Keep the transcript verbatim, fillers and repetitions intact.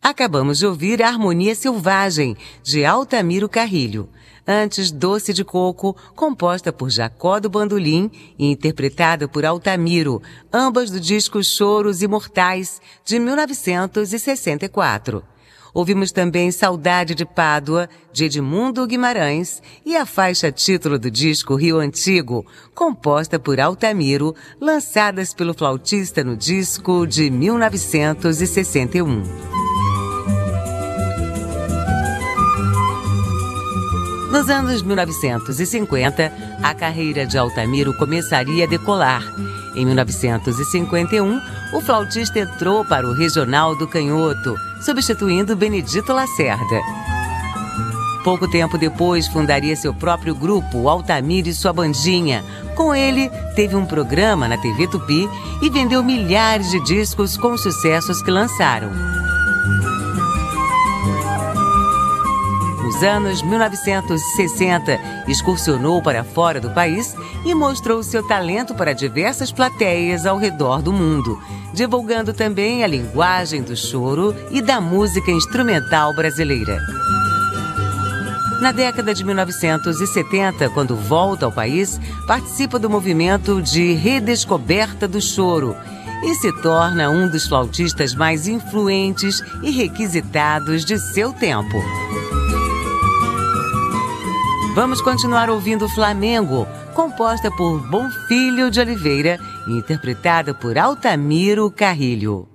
Acabamos de ouvir a Harmonia Selvagem, de Altamiro Carrilho. Antes, Doce de Coco, composta por Jacó do Bandolim e interpretada por Altamiro, ambas do disco Choros Imortais, de mil novecentos e sessenta e quatro. Ouvimos também Saudade de Pádua, de Edmundo Guimarães, e a faixa título do disco Rio Antigo, composta por Altamiro, lançadas pelo flautista no disco de mil novecentos e sessenta e um. Nos anos mil novecentos e cinquenta, a carreira de Altamiro começaria a decolar. Em mil novecentos e cinquenta e um, o flautista entrou para o Regional do Canhoto, substituindo Benedito Lacerda. Pouco tempo depois, fundaria seu próprio grupo, Altamiro e sua Bandinha. Com ele, teve um programa na T V Tupi e vendeu milhares de discos com os sucessos que lançaram. Nos anos mil novecentos e sessenta, excursionou para fora do país e mostrou seu talento para diversas plateias ao redor do mundo, divulgando também a linguagem do choro e da música instrumental brasileira. Na década de mil novecentos e setenta, quando volta ao país, participa do movimento de redescoberta do choro e se torna um dos flautistas mais influentes e requisitados de seu tempo. Vamos continuar ouvindo Flamengo, composta por Bonfilho de Oliveira e interpretada por Altamiro Carrilho.